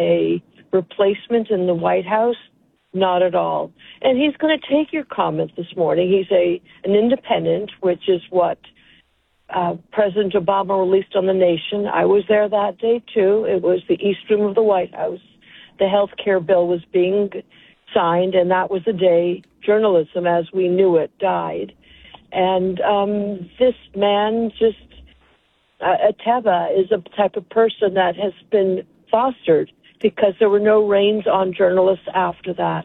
a replacement in the White House? Not at all. And he's going to take your comment this morning. He's an independent, which is what President Obama released on the nation. I was there that day, too. It was the East Room of the White House. The health care bill was being signed, and that was the day journalism as we knew it died. And this man just, Ateba is a type of person that has been fostered because there were no reins on journalists after that.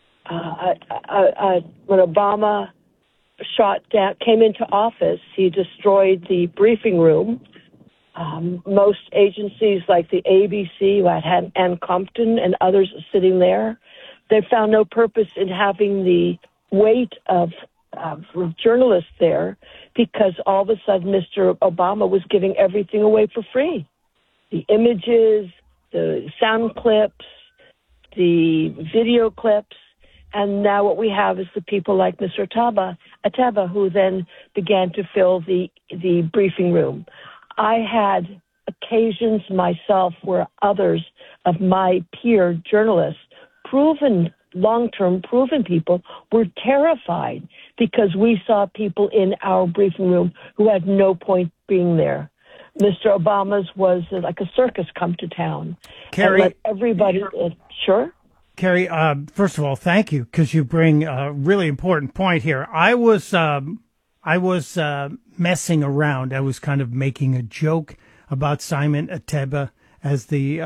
When Obama came into office, he destroyed the briefing room. Most agencies like the ABC, who had Ann Compton and others sitting there, they found no purpose in having the weight of journalists there because all of a sudden Mr. Obama was giving everything away for free. The images, the sound clips, the video clips, and now what we have is the people like Mr. Ateba, who then began to fill the briefing room. I had occasions myself where others of my peer journalists, long-term proven people, were terrified because we saw people in our briefing room who had no point being there. Mr. Obama's was like a circus come to town. Carrie, let everybody, sure? Carrie, first of all, thank you, because you bring a really important point here. I was messing around. I was kind of making a joke about Simon Ateba as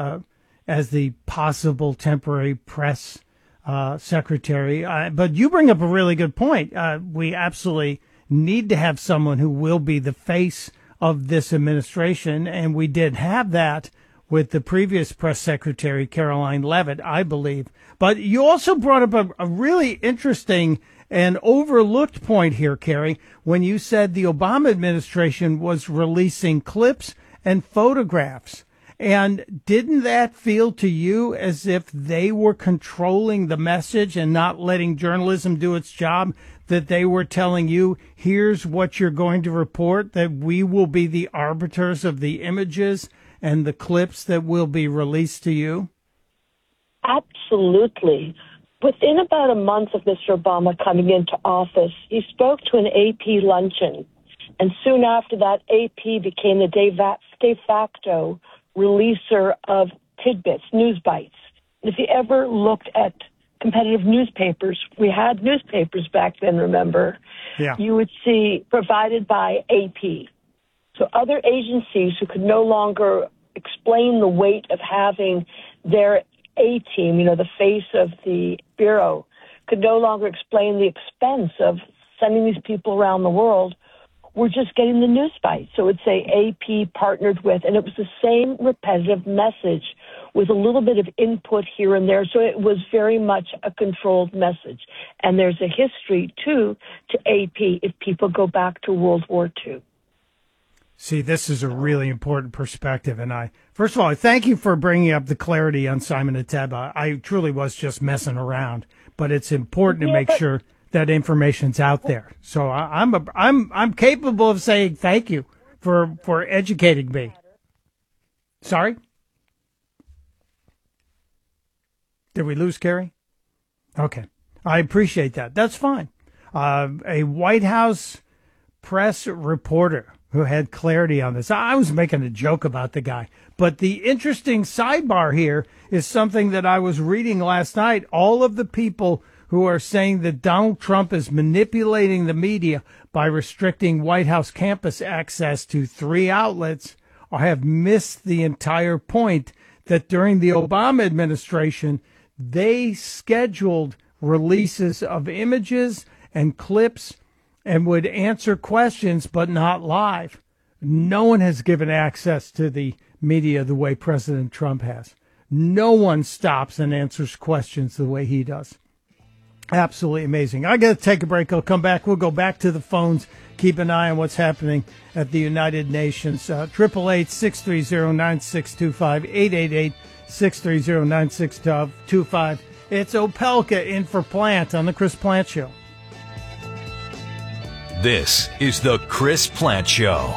the possible temporary press secretary. But you bring up a really good point. We absolutely need to have someone who will be the face of this administration, and we did have that with the previous press secretary, Caroline Leavitt, I believe. But you also brought up a really interesting and overlooked point here, Carrie, when you said the Obama administration was releasing clips and photographs. And didn't that feel to you as if they were controlling the message and not letting journalism do its job, that they were telling you, here's what you're going to report, that we will be the arbiters of the images and the clips that will be released to you? Absolutely. Within about a month of Mr. Obama coming into office, he spoke to an AP luncheon. And soon after that, AP became the de facto releaser of tidbits, news bites. If you ever looked at competitive newspapers, we had newspapers back then, remember? Yeah. You would see provided by AP. So other agencies who could no longer explain the weight of having their A-team, the face of the Bureau, could no longer explain the expense of sending these people around the world, were just getting the news bites. So it would say AP partnered with, and it was the same repetitive message with a little bit of input here and there. So it was very much a controlled message. And there's a history, too, to AP if people go back to World War II. See, this is a really important perspective. And first of all, I thank you for bringing up the clarity on Simon Ateba. I truly was just messing around, but it's important to make sure that information's out there. So I'm capable of saying thank you for educating me. Sorry? Did we lose Carrie? Okay. I appreciate that. That's fine. A White House press reporter who had clarity on this. I was making a joke about the guy. But the interesting sidebar here is something that I was reading last night. All of the people who are saying that Donald Trump is manipulating the media by restricting White House campus access to 3 outlets have missed the entire point that during the Obama administration, they scheduled releases of images and clips and would answer questions, but not live. No one has given access to the media the way President Trump has. No one stops and answers questions the way he does. Absolutely amazing. I got to take a break. I'll come back. We'll go back to the phones. Keep an eye on what's happening at the United Nations. 888-630-9625, 888-630-9625. It's Opelka in for Plant on the Chris Plant Show. This is the Chris Plant Show.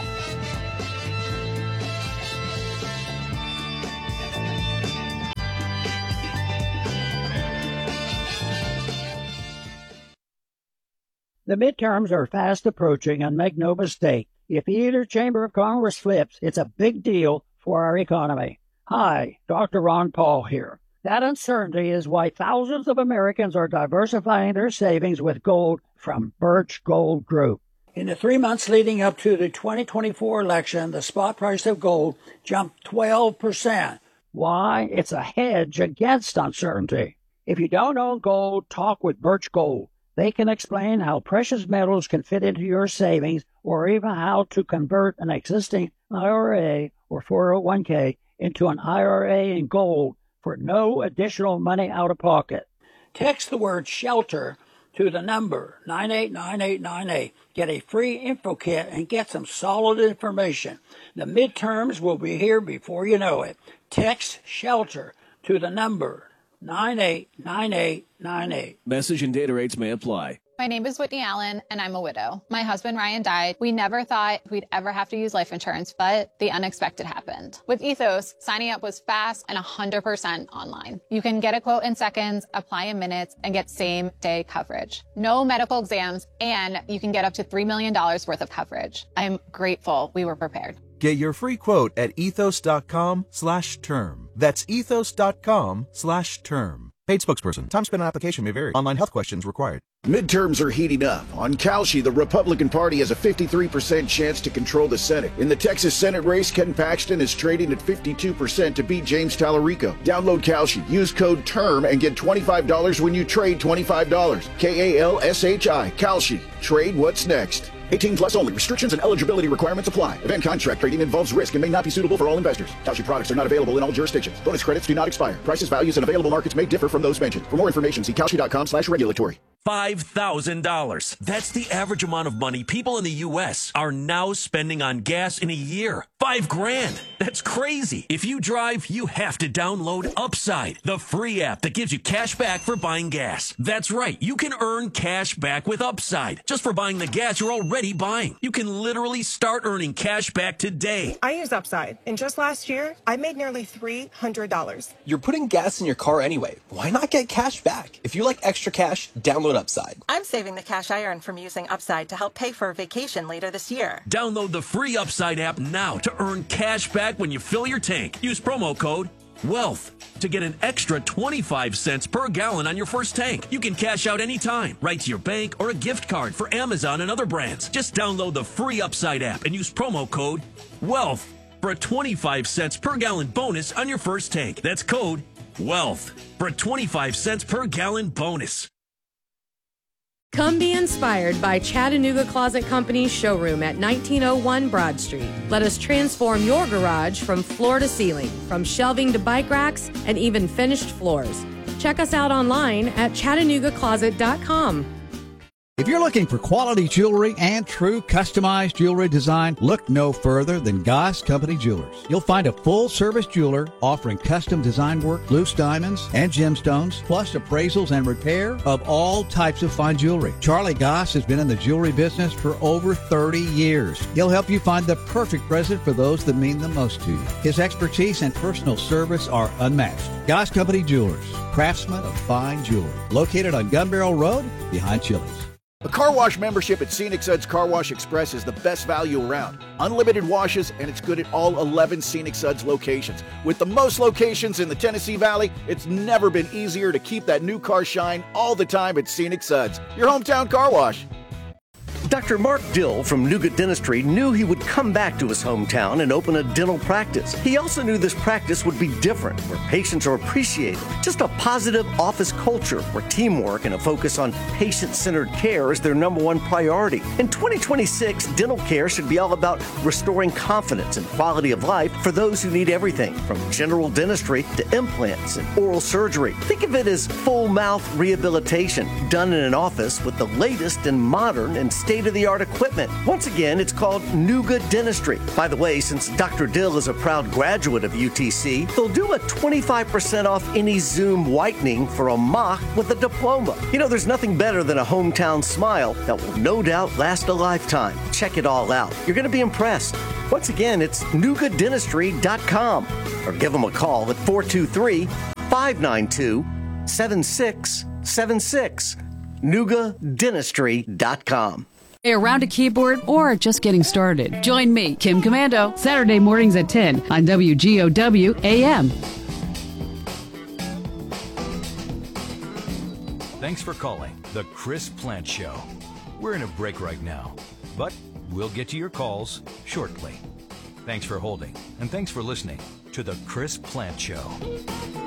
The midterms are fast approaching, and make no mistake, if either chamber of Congress flips, it's a big deal for our economy. Hi, Dr. Ron Paul here. That uncertainty is why thousands of Americans are diversifying their savings with gold from Birch Gold Group. In the 3 months leading up to the 2024 election, the spot price of gold jumped 12%. Why? It's a hedge against uncertainty. If you don't own gold, talk with Birch Gold. They can explain how precious metals can fit into your savings, or even how to convert an existing IRA or 401k into an IRA in gold for no additional money out of pocket. Text the word SHELTER to the number 989898. Get a free info kit and get some solid information. The midterms will be here before you know it. Text SHELTER to the number 989898. Message and data rates may apply. My name is Whitney Allen, and I'm a widow. My husband, Ryan, died. We never thought we'd ever have to use life insurance, but the unexpected happened. With Ethos, signing up was fast and 100% online. You can get a quote in seconds, apply in minutes, and get same-day coverage. No medical exams, and you can get up to $3 million worth of coverage. I'm grateful we were prepared. Get your free quote at ethos.com/term. That's ethos.com/term. Paid spokesperson. Time spent on application may vary. Online health questions required. Midterms are heating up. On Kalshi, the Republican Party has a 53% chance to control the Senate. In the Texas Senate race, Ken Paxton is trading at 52% to beat James Tallarico. Download Kalshi, use code TERM, and get $25 when you trade $25. KALSHI. Kalshi. Trade what's next. 18 plus only. Restrictions and eligibility requirements apply. Event contract trading involves risk and may not be suitable for all investors. Kalshi products are not available in all jurisdictions. Bonus credits do not expire. Prices, values, and available markets may differ from those mentioned. For more information, see kalshi.com/regulatory. $5,000. That's the average amount of money people in the U.S. are now spending on gas in a year. $5,000. That's crazy. If you drive, you have to download Upside, the free app that gives you cash back for buying gas. That's right. You can earn cash back with Upside just for buying the gas you're already buying. You can literally start earning cash back today. I use Upside, and just last year, I made nearly $300. You're putting gas in your car anyway. Why not get cash back? If you like extra cash, download Upside. I'm saving the cash I earn from using Upside to help pay for a vacation later this year. Download the free Upside app now to earn cash back when you fill your tank. Use promo code WEALTH to get an extra 25 cents per gallon on your first tank. You can cash out anytime, right to your bank or a gift card for Amazon and other brands. Just download the free Upside app and use promo code WEALTH for a 25 cents per gallon bonus on your first tank. That's code WEALTH for a 25 cents per gallon bonus. Come be inspired by Chattanooga Closet Company's showroom at 1901 Broad Street. Let us transform your garage from floor to ceiling, from shelving to bike racks, and even finished floors. Check us out online at ChattanoogaCloset.com. If you're looking for quality jewelry and true customized jewelry design, look no further than Goss Company Jewelers. You'll find a full-service jeweler offering custom design work, loose diamonds, and gemstones, plus appraisals and repair of all types of fine jewelry. Charlie Goss has been in the jewelry business for over 30 years. He'll help you find the perfect present for those that mean the most to you. His expertise and personal service are unmatched. Goss Company Jewelers, craftsmen of fine jewelry. Located on Gun Barrel Road, behind Chili's. A car wash membership at Scenic Suds Car Wash Express is the best value around. Unlimited washes, and it's good at all 11 Scenic Suds locations. With the most locations in the Tennessee Valley, it's never been easier to keep that new car shine all the time at Scenic Suds, your hometown car wash. Dr. Mark Dill from Nougat Dentistry knew he would come back to his hometown and open a dental practice. He also knew this practice would be different, where patients are appreciated. Just a positive office culture where teamwork and a focus on patient-centered care is their number one priority. In 2026, dental care should be all about restoring confidence and quality of life for those who need everything, from general dentistry to implants and oral surgery. Think of it as full mouth rehabilitation done in an office with the latest and modern and state-of-the-art equipment. Once again, it's called Nougat Dentistry. By the way, since Dr. Dill is a proud graduate of UTC, they'll do a 25% off any Zoom whitening for a mock with a diploma. You know, there's nothing better than a hometown smile that will no doubt last a lifetime. Check it all out. You're going to be impressed. Once again, it's NougatDentistry.com or give them a call at 423-592-7676. NugaDentistry.com. Around a keyboard or just getting started? Join me, Kim Commando, Saturday mornings at 10 on WGOW AM. Thanks for calling The Chris Plant Show. We're in a break right now, but we'll get to your calls shortly. Thanks for holding, and thanks for listening to The Chris Plant Show.